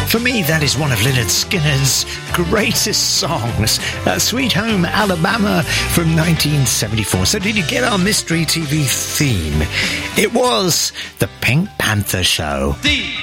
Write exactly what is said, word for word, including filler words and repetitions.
For me, that is one of Lynyrd Skynyrd's greatest songs, uh, Sweet Home Alabama from nineteen seventy-four. So did you get our Mystery T V theme? It was The Pink Panther Show. The